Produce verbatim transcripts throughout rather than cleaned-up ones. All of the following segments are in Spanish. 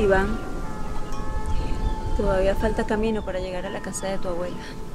Iván, todavía falta camino para llegar a la casa de tu abuela.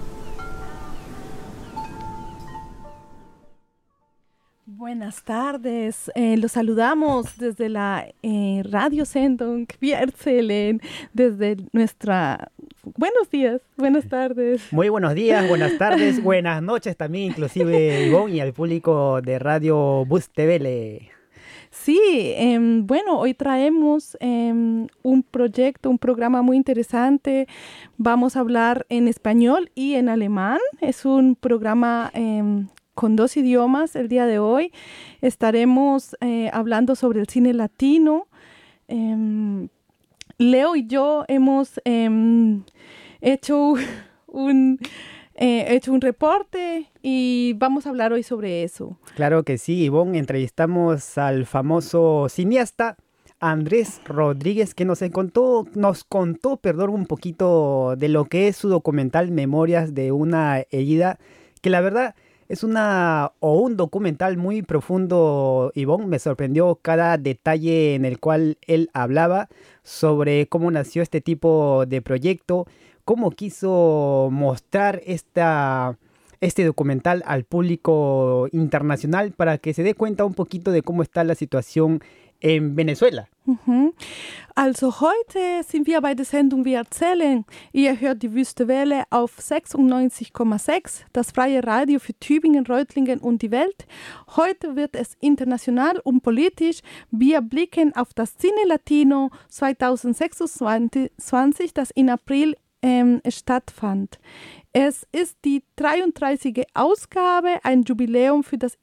Buenas tardes, eh, los saludamos desde la eh, Radio Sendung Queerzählen, desde nuestra... Buenos días, buenas tardes. Muy buenos días, buenas tardes, buenas noches también, inclusive Ivonne y al público de Radio Bus T V. Sí, eh, bueno, hoy traemos eh, un proyecto, un programa muy interesante. Vamos a hablar en español y en alemán. Es un programa eh, con dos idiomas. El día de hoy estaremos eh, hablando sobre el cine latino. Eh, Leo y yo hemos eh, hecho un... He hecho un reporte y vamos a hablar hoy sobre eso. Claro que sí, Ivonne, entrevistamos al famoso cineasta Andrés Rodríguez, que nos contó, nos contó, perdón, un poquito de lo que es su documental Memorias de una herida, que la verdad es una o un documental muy profundo, Ivonne. Me sorprendió cada detalle en el cual él hablaba sobre cómo nació este tipo de proyecto, cómo quiso mostrar esta, este documental al público internacional para que se dé cuenta un poquito de cómo está la situación en Venezuela. Mhm. Also heute sind wir bei der Sendung Wir erzählen. Ihr hört die Wüste Welle auf sechsundneunzig Komma sechs, das freie Radio für Tübingen, Reutlingen und die Welt. Heute wird es international und politisch. Wir blicken auf das Cine Latino zweitausendsechsundzwanzig, das in April ähm, stattfand. Es ist die dreiunddreißigste Ausgabe, ein Jubiläum für das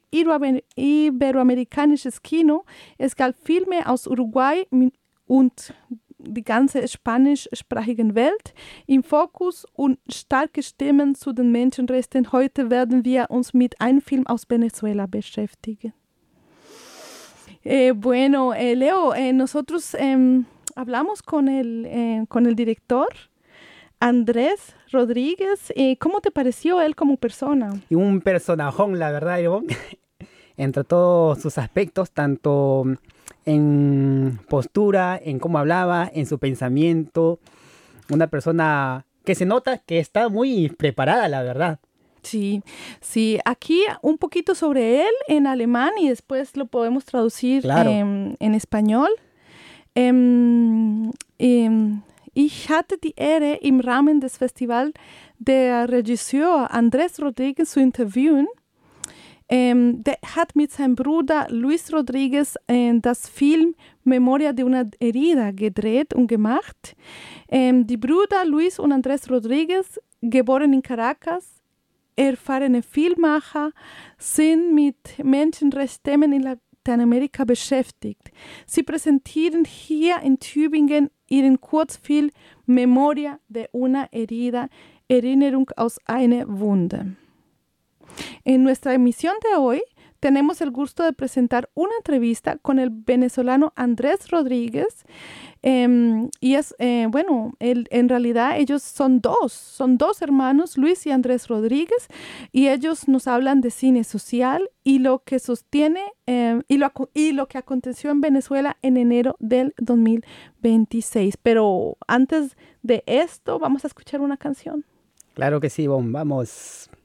iberoamerikanische Kino. Es gab Filme aus Uruguay und die ganze spanischsprachige Welt im Fokus und starke Stimmen zu den Menschenrechten. Heute werden wir uns mit einem Film aus Venezuela beschäftigen. Eh, bueno, eh, Leo, eh, nosotros eh, hablamos con el, eh, con el director Andrés Rodríguez. Eh, ¿Cómo te pareció él como persona? Y un personajón, la verdad, Ivonne, entre todos sus aspectos, tanto en postura, en cómo hablaba, en su pensamiento. Una persona que se nota que está muy preparada, la verdad. Sí, sí. Aquí un poquito sobre él en alemán y después lo podemos traducir Claro. eh, en español. Eh, eh, Ich hatte die Ehre, im Rahmen des Festivals der Regisseur Andrés Rodríguez zu interviewen. Ähm, der hat mit seinem Bruder Luis Rodríguez äh, das Film Memoria de una herida gedreht und gemacht. Ähm, die Brüder Luis und Andrés Rodríguez, geboren in Caracas, erfahrene Filmemacher, sind mit Menschenrechtsthemen in Lateinamerika beschäftigt. Sie präsentieren hier in Tübingen ihren Kurzfilm Memoria de una herida, Erinnerung aus einer Wunde. En nuestra emisión de hoy tenemos el gusto de presentar una entrevista con el venezolano Andrés Rodríguez. Eh, y es, eh, bueno, él, en realidad ellos son dos, son dos hermanos, Luis y Andrés Rodríguez, y ellos nos hablan de cine social y lo que sostiene eh, y, lo, y lo que aconteció en Venezuela en enero del dos mil veintiséis. Pero antes de esto, vamos a escuchar una canción. Claro que sí, Ivonne, vamos.